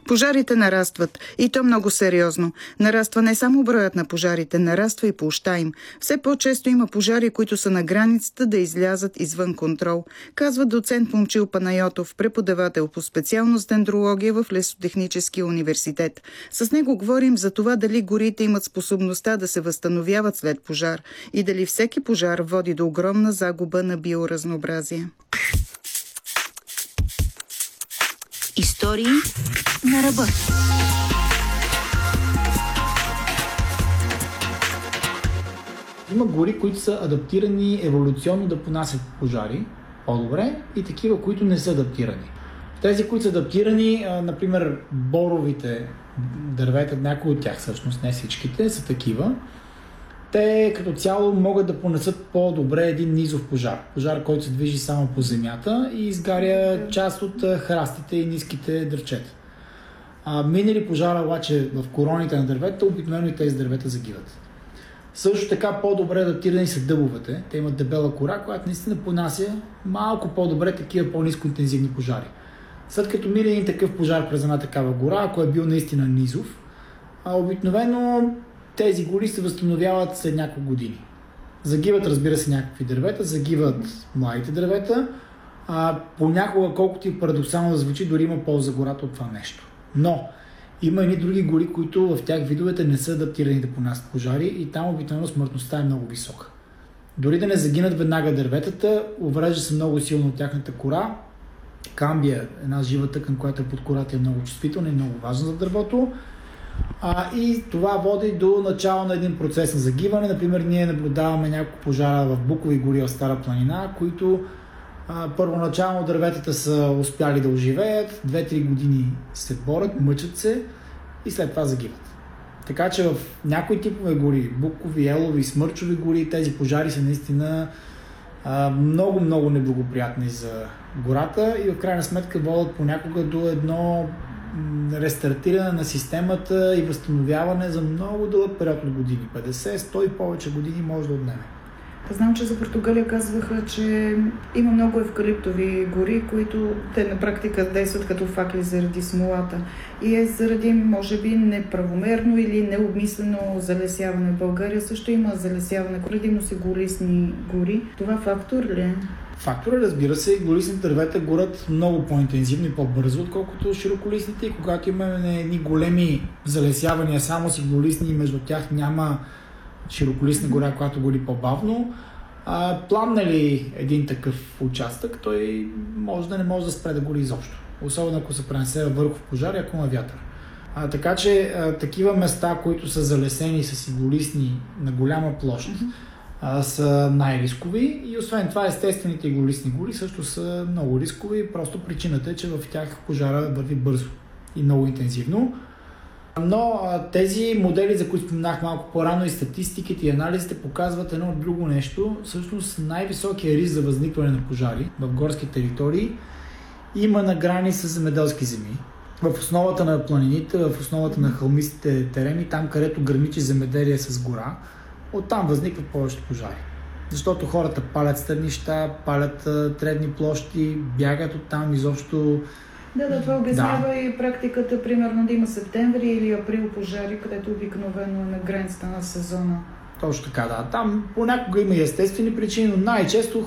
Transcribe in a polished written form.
Пожарите нарастват и то много сериозно. Нараства не само броят на пожарите, нараства и площта им. Все по-често има пожари, които са на границата да излязат извън контрол, казва доцент Момчил Панайотов, преподавател по специалност дендрология в Лесотехническия университет. С него говорим за това дали горите имат способността да се възстановяват след пожар и дали всеки пожар води до огромна загуба на биоразнообразие. Истории на ръба. Има гори, които са адаптирани еволюционно да понасят пожари по-добре и такива, които не са адаптирани. Тези, които са адаптирани, например боровите дървета, някои от тях всъщност, не всичките, са такива. Те като цяло могат да понесат по-добре един низов пожар. Пожар, който се движи само по земята и изгаря част от храстите и ниските дървчета. Минали пожара обаче в короните на дървета, обикновено и тези дървета загиват. Също така по-добре адаптирани са дъбовете. Те имат дебела кора, която наистина понася малко по-добре такива по-ниско интензивни пожари. След като мине един такъв пожар през една такава гора, ако е бил наистина низов, обикновено тези гори се възстановяват след няколко години. Загиват, разбира се, някакви дървета, загиват младите дървета, понякога, колкото и парадоксално да звучи, дори има полза за гората от това нещо. Но има едни други гори, които в тях видовете не са адаптирани да понасят пожари и там обикновено смъртността е много висока. Дори да не загинат веднага дърветата, уврежда се много силно от тяхната кора. Камбия, една жива тъкан, която е под кората, е много чувствителна и много важна за дървото. И това води до начало на един процес на загиване. Например, ние наблюдаваме няколко пожара в Букови гори в Стара планина, които първоначално дърветата са успяли да оживеят, 2-3 години се борят, мъчат се и след това загиват. Така че в някои типове гори, Букови, Елови, Смърчови гори, тези пожари са наистина много неблагоприятни за гората и в крайна сметка водят понякога до едно рестартиране на системата и възстановяване за много дълъг период от години. 50, 100 и повече години може да отнеме. Знам, че за Португалия казваха, че има много евкалиптови гори, които те на практика действат като факли заради смолата. И е заради, може би, неправомерно или необмислено залесяване. В България също има залесяване, предимно са голисни гори. Това фактор ли е? Фактор е, разбира се, голисните дървета горят много по-интензивно и по-бързо, отколкото широколистните. И когато имаме едни големи залесявания, само си голисни и между тях няма широколистна гора, която гори по-бавно, пламне ли един такъв участък, той може да не може да спре да гори изобщо. Особено ако се пренесе върху пожар и ако има вятър. Така че такива места, които са залесени с иголистни на голяма площ, са най-рискови и освен това естествените иголистни гори също са много рискови. Просто причината е, че в тях пожара върви бързо и много интензивно. Но тези модели, за които споменах малко по-рано, и статистиките и анализите показват едно друго нещо. Всъщност най-високия риск за възникване на пожари в горски територии има на грани с земеделски земи. В основата на планините, в основата на хълмистите терени, там където граничи земеделие с гора, оттам възникват повече пожари. Защото хората палят стърнища, палят тревни площи, бягат оттам изобщо. Да, това обяснява и практиката, примерно да има септември или април пожари, където обикновено е на границата на сезона. Точно така, да. Там понякога има и естествени причини, но най-често